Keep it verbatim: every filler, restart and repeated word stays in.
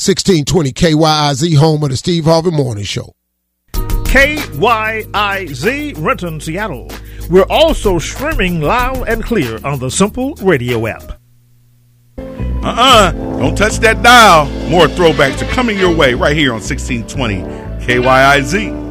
sixteen twenty K Y I Z, home of the Steve Harvey Morning Show. K Y I Z, Renton, Seattle. We're also streaming loud and clear on the Simple Radio app. Uh-uh. Don't touch that dial. More throwbacks are coming your way right here on sixteen twenty K Y I Z.